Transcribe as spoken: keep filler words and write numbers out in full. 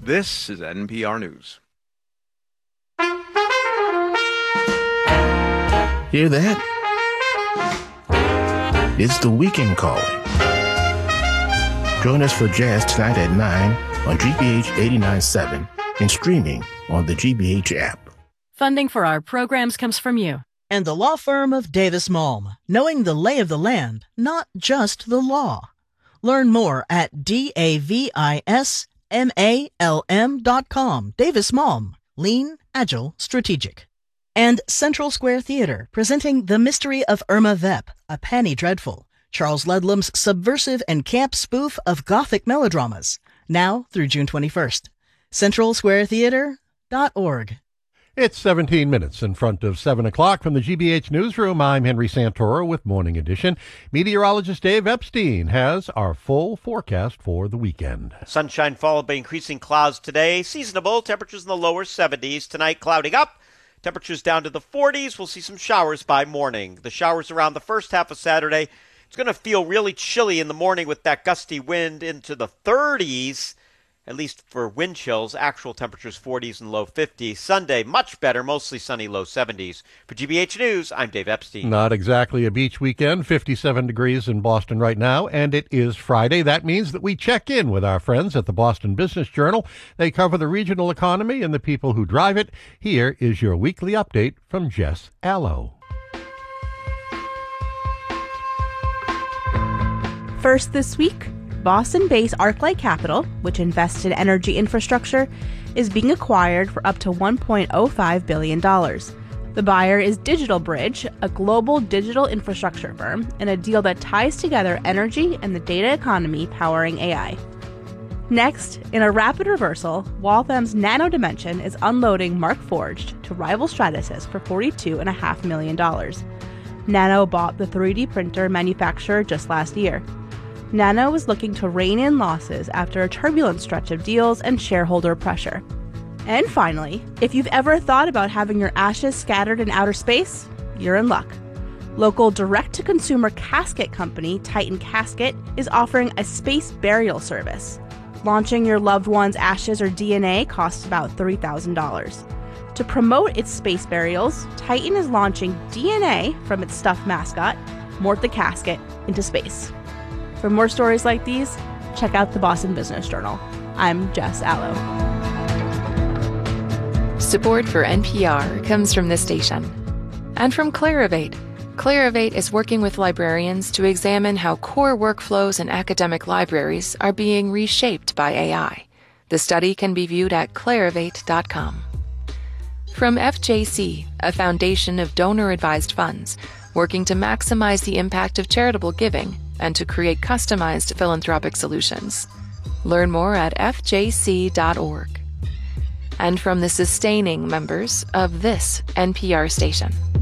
This is N P R News. Hear that? It's the weekend calling. Join us for jazz tonight at nine on G B H eighty-nine point seven and streaming on the G B H app. Funding for our programs comes from you. And the law firm of Davis Malm, knowing the lay of the land, not just the law. Learn more at D A V I S M A L M dot com. Davis Malm. Lean, agile, strategic. And Central Square Theater, presenting The Mystery of Irma Vep, A Penny Dreadful, Charles Ludlam's subversive and camp spoof of Gothic melodramas, now through June twenty-first. central square theater dot org. It's seventeen minutes in front of seven o'clock from the G B H Newsroom. I'm Henry Santoro with Morning Edition. Meteorologist Dave Epstein has our full forecast for the weekend. Sunshine followed by increasing clouds today. Seasonable, temperatures in the lower seventies. Tonight, clouding up. Temperatures down to the forties. We'll see some showers by morning. The showers around the first half of Saturday. It's going to feel really chilly in the morning with that gusty wind into the thirties. At least for wind chills, actual temperatures forties and low fifties. Sunday, much better, mostly sunny, low seventies. For G B H News, I'm Dave Epstein. Not exactly a beach weekend, fifty-seven degrees in Boston right now, and it is Friday. That means that we check in with our friends at the Boston Business Journal. They cover the regional economy and the people who drive it. Here is your weekly update from Jess Allo. First this week, Boston-based ArcLight Capital, which invests in energy infrastructure, is being acquired for up to one point oh five billion dollars. The buyer is DigitalBridge, a global digital infrastructure firm, in a deal that ties together energy and the data economy powering A I. Next, in a rapid reversal, Waltham's Nano Dimension is unloading Mark Forged to rival Stratasys for forty-two point five million dollars. Nano bought the three D printer manufacturer just last year. Nano is looking to rein in losses after a turbulent stretch of deals and shareholder pressure. And finally, if you've ever thought about having your ashes scattered in outer space, you're in luck. Local direct-to-consumer casket company Titan Casket is offering a space burial service. Launching your loved one's ashes or D N A costs about three thousand dollars. To promote its space burials, Titan is launching D N A from its stuffed mascot, Mort the Casket, into space. For more stories like these, check out the Boston Business Journal. I'm Jess Allo. Support for N P R comes from this station and from Clarivate. Clarivate is working with librarians to examine how core workflows in academic libraries are being reshaped by A I. The study can be viewed at clarivate dot com. From F J C, a foundation of donor-advised funds, working to maximize the impact of charitable giving and to create customized philanthropic solutions. Learn more at F J C dot org. And from the sustaining members of this N P R station.